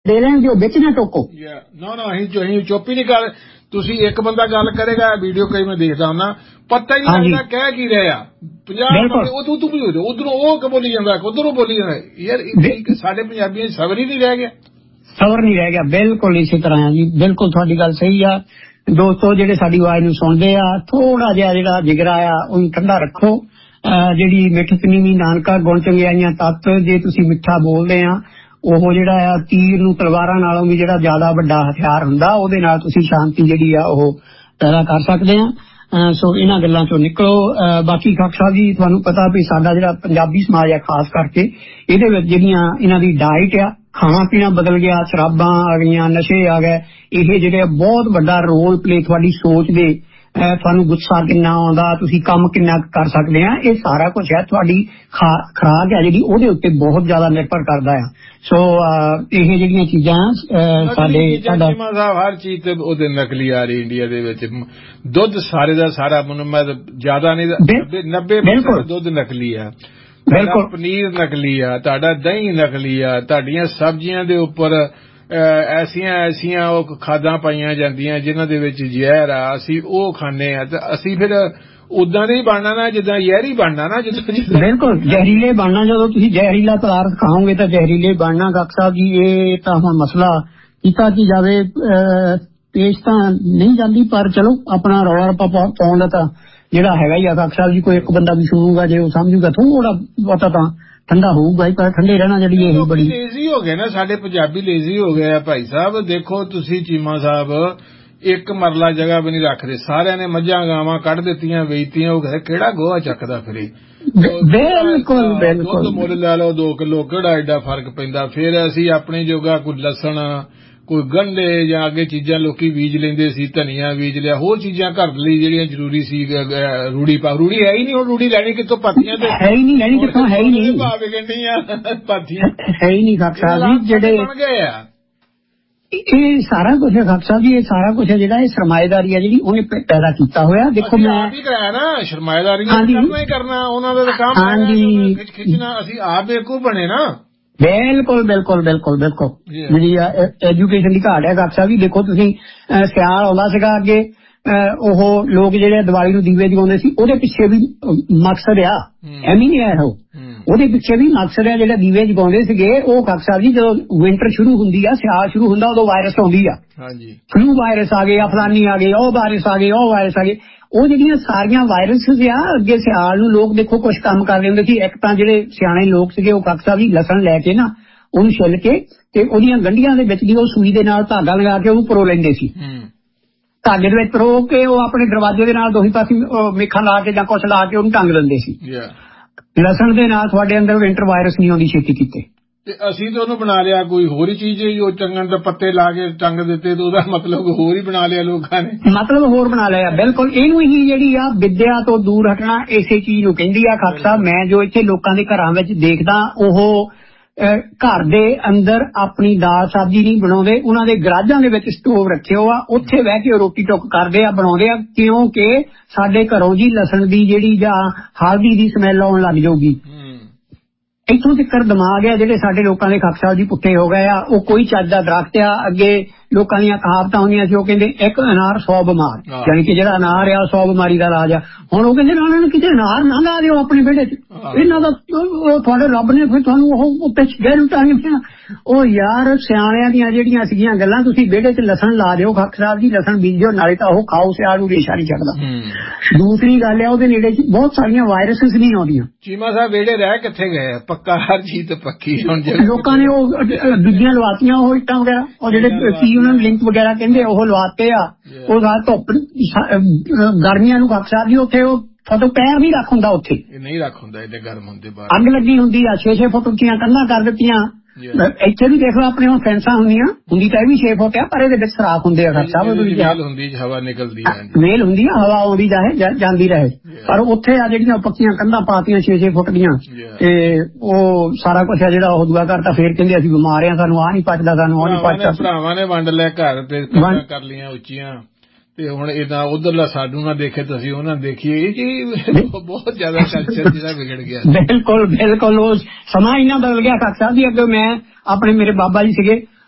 ਦੇ ਲੈਣ ਦਿਓ, ਵਿੱਚ ਨਾ ਟੋਕੋ। ਅਸੀਂ ਚੁੱਪ ਹੀ ਨਹੀਂ ਕਰ। ਤੁਸੀਂ ਇੱਕ ਬੰਦਾ ਗੱਲ ਕਰੇਗਾ ਵੀਡੀਓ ਕਈ ਮੈਂ ਦੇਖਦਾ ਹੁੰਦਾ, ਪਤਾ ਹੀ ਨਹੀਂ ਲੱਗਦਾ ਕਹਿ ਕੀ ਰਿਹਾ। 50 ਉਧਰੋਂ ਉਹ ਬੋਲੀ ਜਾਂਦਾ, ਉਧਰੋਂ ਬੋਲੀ ਜਾਂਦਾ। ਯਾਰ ਸਾਡੇ ਪੰਜਾਬੀਆਂ ਚ ਸਬਰ ਹੀ ਨਹੀਂ ਰਹਿ ਗਿਆ, ਸਬਰ ਨਹੀਂ ਰਹਿ ਗਿਆ। ਬਿਲਕੁਲ ਇਸੇ ਤਰ੍ਹਾਂ ਜੀ, ਬਿਲਕੁਲ ਤੁਹਾਡੀ ਗੱਲ ਸਹੀ ਆ। ਦੋਸਤੋ ਜਿਹੜੇ ਸਾਡੀ ਆਵਾਜ਼ ਨੂੰ ਸੁਣਦੇ ਆ, ਥੋੜਾ ਜਿਹਾ ਜਿਹੜਾ ਜਿਗਰਾ ਆ ਉਹਨੂੰ ਠੰਡਾ ਰੱਖੋ। ਜਿਹੜੀ ਮਿੱਠ ਨੀਵੀਂ ਨਾਨਕਾ ਗੁਣ ਚੰਗਿਆਈਆਂ ਤੱਤ, ਜੇ ਤੁਸੀਂ ਮਿੱਠਾ ਬੋਲਦੇ ਆ, ਉਹ ਜਿਹੜਾ ਆ ਤੀਰ ਨੂੰ ਤਲਵਾਰਾਂ ਨਾਲੋਂ ਵੀ ਜਿਹੜਾ ਜ਼ਿਆਦਾ ਵੱਡਾ ਹਥਿਆਰ ਹੁੰਦਾ, ਉਹਦੇ ਨਾਲ ਤੁਸੀਂ ਸ਼ਾਂਤੀ ਜਿਹੜੀ ਆ ਉਹ ਪੈਦਾ ਕਰ ਸਕਦੇ ਆ। ਸੋ ਇਹਨਾਂ ਗੱਲਾਂ ਚੋਂ ਨਿਕਲੋ। ਬਾਕੀ ਖਾਕ ਸਾਹਿਬ ਜੀ, ਤੁਹਾਨੂੰ ਪਤਾ ਵੀ ਸਾਡਾ ਜਿਹੜਾ ਪੰਜਾਬੀ ਸਮਾਜ ਆ ਖਾਸ ਕਰਕੇ, ਇਹਦੇ ਵਿੱਚ ਜਿਹੜੀਆਂ ਇਹਨਾਂ ਦੀ ਡਾਇਟ ਆ, ਖਾਣਾ ਪੀਣਾ ਬਦਲ ਗਿਆ, ਸ਼ਰਾਬਾਂ ਆ ਗਈਆਂ, ਨਸ਼ੇ ਆ ਗਏ, ਇਹ ਜਿਹੜੇ ਬਹੁਤ ਵੱਡਾ ਰੋਲ ਪਲੇ ਤੁਹਾਡੀ ਸੋਚ ਦੇ, ਤੁਹਾਨੂੰ ਗੁੱਸਾ ਕਿੰਨਾ ਆਉਂਦਾ, ਤੁਸੀਂ ਕੰਮ ਕਿੰਨਾ ਕਰ ਸਕਦੇ ਆ, ਇਹ ਸਾਰਾ ਕੁਝ ਹੈ ਤੁਹਾਡੀ ਖੁਰਾਕ ਹੈ ਜਿਹੜੀ, ਉਹਦੇ ਉੱਤੇ ਬਹੁਤ ਜ਼ਿਆਦਾ ਨਿਰਭਰ ਕਰਦਾ ਆ। ਸੋ ਇਹ ਜਿਹੜੀਆਂ ਚੀਜ਼ਾਂ ਸਾਡਾ ਹਰ ਚੀਜ਼ ਤੇ ਉਹਦੇ ਨਕਲੀ ਆ ਰਹੀ ਇੰਡੀਆ ਦੇ ਵਿੱਚ। ਦੁੱਧ ਸਾਰੇ ਦਾ ਸਾਰਾ ਮੈਂ ਜ਼ਿਆਦਾ ਨਹੀਂ 90% ਦੁੱਧ ਨਕਲੀ ਆ, ਤੁਹਾਡਾ ਪਨੀਰ ਨਕਲੀ ਆ, ਤੁਹਾਡਾ ਦਹੀਂ ਨਕਲੀ ਆ, ਤੁਹਾਡੀਆਂ ਸਬਜ਼ੀਆਂ ਦੇ ਉੱਪਰ ਐਸੀਆਂ ਉਹ ਖਾਦਾਂ ਪਾਈਆਂ ਜਾਂਦੀਆਂ ਜਿਨ੍ਹਾਂ ਦੇ ਵਿੱਚ ਜ਼ਹਿਰ ਆ, ਅਸੀਂ ਉਹ ਖਾਂਦੇ ਆ ਤੇ ਅਸੀਂ ਫਿਰ ਉਦਾਂ ਦੇ ਹੀ ਬਣਨਾ ਨਾ, ਜਿੱਦਾਂ ਜ਼ਹਿਰੀ ਬਣਨਾ ਨਾ। ਬਿਲਕੁਲ ਜ਼ਹਿਰੀਲੇ ਬਣਨਾ। ਜਦੋਂ ਤੁਸੀਂ ਜ਼ਹਿਰੀਲਾ ਪਦਾਰਥ ਖਾਓਗੇ ਤਾਂ ਜ਼ਹਿਰੀਲੇ ਬਣਨਾ। ਡਾਕਟਰ ਸਾਹਿਬ ਜੀ, ਇਹ ਤਾਂ ਹੁਣ ਮਸਲਾ ਕੀਤਾ ਕੀ ਜਾਵੇ, ਪੇਸ਼ ਤਾਂ ਨਹੀਂ ਜਾਂਦੀ, ਪਰ ਚਲੋ ਆਪਣਾ ਰੌਲਾ ਰੱਪਾ ਪਾਉਣ ਦਾ ਤਾਂ ਜਿਹੜਾ ਹੈਗਾ ਹੀ ਆ। ਡਾਕਟਰ ਸਾਹਿਬ ਜੀ, ਕੋਈ ਇੱਕ ਬੰਦਾ ਵੀ ਸੁਣੂਗਾ, ਜੇ ਉਹ ਸਮਝੂਗਾ ਥੋੜਾ ਬਹੁਤਾ ਤਾਂ ਠੰਡਾ ਹੋਊਗਾ ਹੀ, ਪਰ ਠੰਡੇ ਰਹਿਣਾ ਜਿਹੜੀ ਇਹ ਬੜੀ ਲੇਜ਼ੀ ਹੋ ਗਏ ਨਾ, ਸਾਡੇ ਪੰਜਾਬੀ ਲੇਜ਼ੀ ਹੋ ਗਏ ਆ ਭਾਈ ਸਾਹਿਬ। ਦੇਖੋ ਤੁਸੀਂ ਚੀਮਾ ਸਾਹਿਬ, ਇੱਕ ਮਰਲਾ ਜਗ੍ਹਾ ਵੀ ਨਹੀਂ ਰੱਖਦੇ, ਸਾਰਿਆਂ ਨੇ ਮੱਝਾਂ ਗਾਵਾਂ ਕੱਢ ਦਿੱਤੀਆਂ, ਵੇਚਤੀਆਂ। ਉਹ ਕਿਹੜਾ ਗੋਹਾ ਚੱਕਦਾ ਫਿਰੇ। ਬਿਲਕੁਲ ਬਿਲਕੁਲ ਦੁੱਧ ਮੁੱਲ ਲੈ ਲਓ 2 ਕਿਲੋ, ਕਿਹੜਾ ਏਡਾ ਫਰਕ ਪੈਂਦਾ। ਫਿਰ ਅਸੀਂ ਆਪਣੇ ਜੋਗਾ ਕੋਈ ਲਸਣ, ਕੋਈ ਗੰਢੇ ਜਾਂ ਅੱਗੇ ਚੀਜ਼ਾਂ ਲੋਕੀ ਬੀਜ ਲੈਂਦੇ ਸੀ, ਧਨੀਆ ਬੀਜ ਲਿਆ, ਹੋਰ ਚੀਜ਼ਾਂ ਘਰ ਲਈ ਜਿਹੜੀਆਂ ਜ਼ਰੂਰੀ ਸੀ। ਰੂੜੀ ਹੈ ਹੀ ਨਹੀਂ ਹੁਣ, ਰੂੜੀ ਲੈਣੀ ਕਿੱਥੋਂ? ਪਾਥੀਆਂ ਤੇ ਹੈ ਹੀ ਨਹੀਂ, ਲੈਣੀ ਕਿੱਥੋਂ, ਹੈ ਹੀ ਨਹੀਂ, ਪਾਥੀਆਂ ਹੈ ਹੀ ਨਹੀਂ। ਖਾਕ ਸਾਹਿਬ ਜੀ, ਜਿਹੜੇ ਬਣ ਗਏ ਆ, ਇਹ ਸਾਰਾ ਕੁਛ ਹੈ ਖਾਕ ਸਾਹਿਬ ਜੀ, ਇਹ ਸਾਰਾ ਕੁਛ ਹੈ ਜਿਹੜਾ ਇਹ ਸਰਮਾਏਦਾਰੀ ਹੈ ਜਿਹੜੀ ਉਹਨੇ ਪੈਦਾ ਕੀਤਾ ਹੋਇਆ। ਦੇਖੋ ਮੈਂ ਆਪ ਹੀ ਕਰਾਇਆ ਨਾ, ਸਰਮਾਏਦਾਰੀਆਂ ਕਰਨਾ ਹੀ ਕਰਨਾ, ਉਹਨਾਂ ਦਾ ਕੰਮ ਖਿੱਚਣਾ। ਅਸੀਂ ਆਪ ਬੇਵਕੂਫ ਬਣੇ ਨਾ। ਬਿਲਕੁਲ ਬਿਲਕੁਲ ਬਿਲਕੁਲ ਬਿਲਕੁਲ ਜਿਹੜੀ ਐਜੂਕੇਸ਼ਨ ਦੀ ਘਾਟ ਹੈ ਖਾਕ ਸਾਹਿਬ ਜੀ। ਦੇਖੋ ਤੁਸੀਂ, ਸਿਆਲ ਆਉਂਦਾ ਸੀਗਾ ਅੱਗੇ, ਉਹ ਲੋਕ ਜਿਹੜੇ ਦੀਵਾਲੀ ਨੂੰ ਦੀਵੇ ਜਗਾਉਂਦੇ ਸੀ, ਉਹਦੇ ਪਿੱਛੇ ਵੀ ਮਕਸਦ ਆ, ਐਵੇਂ ਨਹੀਂ ਆਇਆ ਉਹ, ਉਹਦੇ ਪਿੱਛੇ ਵੀ ਮਕਸਦ ਆ। ਜਿਹੜੇ ਦੀਵੇ ਜਗਾਉਂਦੇ ਸੀਗੇ ਉਹ ਖਾਕ ਸਾਹਿਬ ਜੀ, ਜਦੋਂ ਵਿੰਟਰ ਸ਼ੁਰੂ ਹੁੰਦੀ ਆ, ਸਿਆਲ ਸ਼ੁਰੂ ਹੁੰਦਾ, ਉਦੋਂ ਵਾਇਰਸ ਆਉਂਦੀ ਆ, ਫਲੂ ਵਾਇਰਸ ਆ ਗਏ, ਫਲਾਨੀ ਆ ਗਏ, ਉਹ ਵਾਇਰਸ ਆ ਗਏ, ਉਹ ਵਾਇਰਸ ਆ ਗਏ। ਉਹ ਜਿਹੜੀਆਂ ਸਾਰੀਆਂ ਵਾਇਰਸ ਆ, ਅੱਗੇ ਸਿਆਲ ਨੂੰ ਲੋਕ ਦੇਖੋ ਕੁਛ ਕੰਮ ਕਰਦੇ ਹੁੰਦੇ ਸੀ। ਇੱਕ ਤਾਂ ਜਿਹੜੇ ਸਿਆਣੇ ਲੋਕ ਸੀਗੇ ਉਹ ਖਾਕ ਸਾਹਿਬ ਜੀ ਲਸਣ ਲੈ ਕੇ ਨਾ, ਉਹਨੂੰ ਛਿੱਲ ਕੇ ਤੇ ਉਹਦੀਆਂ ਗੰਢੀਆਂ ਦੇ ਵਿੱਚ ਦੀ ਉਹ ਸੂਈ ਦੇ ਨਾਲ ਧਾਗਾ ਲਗਾ ਕੇ ਉਹਨੂੰ ਪਰੋ ਲੈਂਦੇ ਸੀ। ਧਾਗੇ ਦੇ ਵਿੱਚ ਪਰੋ ਕੇ ਉਹ ਆਪਣੇ ਦਰਵਾਜ਼ੇ ਦੇ ਨਾਲ ਦੋਹੀ ਪਾਸੇ ਮੇਖਾਂ ਲਾ ਕੇ ਜਾਂ ਕੁਛ ਲਾ ਕੇ ਉਹਨੂੰ ਟੰਗ ਦਿੰਦੇ ਸੀ। ਲਸਣ ਦੇ ਨਾਲ ਤੁਹਾਡੇ ਅੰਦਰ ਵਿੰਟਰ ਵਾਇਰਸ ਨਹੀਂ ਆਉਂਦੀ ਛੇਤੀ ਕੀਤੇ। ਤੇ ਅਸੀਂ ਤਾਂ ਉਹਨੂੰ ਬਣਾ ਲਿਆ ਕੋਈ ਹੋਰ ਹੀ ਚੀਜ਼, ਉਹ ਟੰਗਣ ਦੇ ਪੱਤੇ ਲਾ ਕੇ ਟੰਗ ਦਿੱਤੇ, ਤੇ ਉਹਦਾ ਮਤਲਬ ਹੋਰ ਹੀ ਬਣਾ ਲਿਆ ਲੋਕਾਂ ਨੇ, ਮਤਲਬ ਹੋਰ ਬਣਾ ਲਿਆ। ਬਿਲਕੁਲ, ਇਹਨੂੰ ਹੀ ਜਿਹੜੀ ਆ ਵਿਦਿਆ ਤੋਂ ਦੂਰ ਹਟਣਾ ਇਸੇ ਚੀਜ਼ ਨੂੰ ਕਹਿੰਦੀ ਆ ਖਾਕ ਸਾਹਿਬ। ਮੈਂ ਜੋ ਇੱਥੇ ਲੋਕਾਂ ਦੇ ਘਰਾਂ ਵਿੱਚ ਦੇਖਦਾ, ਉਹ ਘਰ ਦੇ ਅੰਦਰ ਆਪਣੀ ਦਾਲ ਸਬਜ਼ੀ ਨਹੀਂ ਬਣਾਉਂਦੇ, ਉਹਨਾਂ ਦੇ ਗਰਾਜਾਂ ਦੇ ਵਿੱਚ ਸਟੋਵ ਰੱਖੇ ਹੋ ਆ, ਉੱਥੇ ਬਹਿ ਕੇ ਰੋਟੀ ਟੁੱਕ ਕਰਦੇ ਆ, ਬਣਾਉਂਦੇ ਆ, ਕਿਉਂਕਿ ਸਾਡੇ ਘਰੋਂ ਜੀ ਲਸਣ ਦੀ ਜਿਹੜੀ ਜਾਂ ਹਲਦੀ ਦੀ ਸਮੈਲ ਆਉਣ ਲੱਗ ਜਾਊਗੀ। ਇੱਥੋਂ ਤੱਕ ਦਿਮਾਗ ਆ ਜਿਹੜੇ ਸਾਡੇ ਲੋਕਾਂ ਦੇ ਖਾਕ ਸਾਹਿਬ ਜੀ ਪੁੱਠੇ ਹੋ ਗਏ ਆ। ਉਹ ਕੋਈ ਚੱਜ ਦਾ ਦਰਖਤ ਆ, ਅੱਗੇ ਲੋਕਾਂ ਦੀਆਂ ਕਹਾਵਤਾਂ ਹੁੰਦੀਆਂ ਸੀ, ਉਹ ਕਹਿੰਦੇ ਇੱਕ ਅਨਾਰ 100 ਬਿਮਾਰ, ਯਾਨੀ ਕਿ ਜਿਹੜਾ ਅਨਾਰ ਆ 100 ਬਿਮਾਰੀ ਦਾ ਇਲਾਜ ਆ। ਹੁਣ ਉਹ ਕਹਿੰਦੇ ਉਹਨਾਂ ਨੂੰ ਕਿਤੇ ਅਨਾਰ ਨਾ ਲਾ ਦਿਓ ਆਪਣੇ ਵਿਹੜੇ 'ਚ, ਇਹਨਾਂ ਦਾ ਤੁਹਾਡੇ ਰੱਬ ਨੇ ਫਿਰ ਤੁਹਾਨੂੰ ਉਹ ਉੱਤੇ ਗਹਿਰੂ ਟਾਂਗੇ। ਉਹ ਯਾਰ ਸਿਆਣਿਆਂ ਦੀਆਂ ਜਿਹੜੀਆਂ ਸੀਗੀਆਂ ਗੱਲਾਂ, ਤੁਸੀਂ ਵਿਹੜੇ 'ਚ ਲਸਣ ਲਾ ਦਿਓ ਖਾਕ ਸਾਹਿਬ ਜੀ, ਲਸਣ ਬੀਜੋ, ਨਾਲੇ ਤਾਂ ਉਹ ਖਾਓ, ਸਿਆਲ ਨੂੰ ਰੇਸ਼ਾ ਨਹੀਂ ਚੜਦਾ। ਦੂਸਰੀ ਗੱਲ ਆ, ਉਹਦੇ ਨੇੜੇ ਬਹੁਤ ਸਾਰੀਆਂ ਵਾਇਰਸਿਸ ਨਹੀਂ ਆਉਂਦੀਆਂ। ਚੀਮਾ ਸਾਹਿਬ ਵਿਹੜੇ ਰਹਿ ਕਿੱਥੇ ਗਏ, ਪੱਕਾ ਹਰ ਚੀਜ਼ ਤੇ ਪੱਕੀ। ਹੁਣ ਲੋਕਾਂ ਨੇ ਉਹ ਦੂਜੀਆਂ ਲਵਾਤੀਆਂ, ਉਹ ਇੱਟਾਂ ਵਗੈਰਾ, ਉਹ ਜਿਹੜੇ ਕੀ ਉਹਨਾਂ ਨੂੰ ਲਿੰਕ ਵਗੈਰਾ ਕਹਿੰਦੇ, ਉਹ ਲਵਾਤੇ ਆ। ਉਹ ਰਾਤ ਧੁੱਪ ਗਰਮੀਆਂ ਨੂੰ ਖਾਕ ਸਾਹਿਬ ਜੀ ਉੱਥੇ ਉਹ ਤੁਹਾਡੇ ਪੈਰ ਨਹੀਂ ਰੱਖ ਹੁੰਦਾ, ਉੱਥੇ ਨਹੀਂ ਰੱਖ ਹੁੰਦਾ, ਇਹਦੇ ਗਰਮ ਹੁੰਦੇ ਬਾਹਰ ਅੱਗ ਲੱਗੀ ਹੁੰਦੀ ਆ। 6-6 ਫੁੱਟ ਉੱਚੀਆਂ ਕੰਧਾਂ ਕਰ ਦਿੱਤੀਆਂ। ਇੱਥੇ ਵੀ ਦੇਖ ਲਓ ਆਪਣੇ ਹੁਣ ਫੈਂਸਾਂ ਹੁੰਦੀਆਂ, ਹੁੰਦੀ ਤਾਂ ਇਹ ਵੀ 6 ਫੁੱਟ ਆ, ਪਰ ਇਹਦੇ ਵਿੱਚ ਸਰਾਖ ਹੁੰਦੇ ਆ ਖਾਕ ਸਾਹਿਬ, ਹਵਾ ਨਿਕਲਦੀ ਹੈ, ਮੇਲ ਹੁੰਦੀ ਆ, ਹਵਾ ਆਉਂਦੀ ਜਾਏ ਜਾਂਦੀ ਰਹੇ। ਪਰ ਉੱਥੇ ਆ ਜਿਹੜੀਆਂ ਪੱਕੀਆਂ ਕੰਧਾਂ ਪਾਤੀਆਂ 6-6 ਫੁੱਟ ਦੀਆਂ, ਤੇ ਉਹ ਸਾਰਾ ਕੁਛ ਆ ਜਿਹੜਾ ਉਹ ਦੂਆ ਘਰ ਤਾਂ ਫੇਰ ਕਹਿੰਦੇ ਅਸੀਂ ਬਿਮਾਰ ਆ, ਸਾਨੂੰ ਆਹ ਨਹੀਂ ਪਚਦਾ, ਸਾਨੂੰ ਆਹ ਨਹੀਂ ਪਚਦਾ। ਭਰਾਵਾਂ ਨੇ ਵੰਡ ਲਿਆ ਘਰ ਤੇ ਕਰ ਲਈਆਂ ਉੱਚੀਆਂ, ਤੇ ਹੁਣ ਏਦਾਂ ਉਧਰਲਾ ਸਾਨੂੰ ਨਾ ਦੇਖੇ ਤੇ ਅਸੀਂ ਉਹਨਾਂ ਦੇਖੀਏ। ਇਹ ਜੀ ਬਹੁਤ ਜ਼ਿਆਦਾ ਕਲਚਰ ਜਿਹੜਾ ਵਿਗੜ ਗਿਆ। ਬਿਲਕੁਲ ਬਿਲਕੁਲ, ਉਹ ਸਮਾਂ ਇੰਨਾ ਬਦਲ ਗਿਆ ਖਾਕ ਸਾਹਿਬ ਜੀ। ਅੱਗੇ ਮੈਂ ਆਪਣੇ ਮੇਰੇ ਬਾਬਾ ਜੀ ਸੀਗੇ,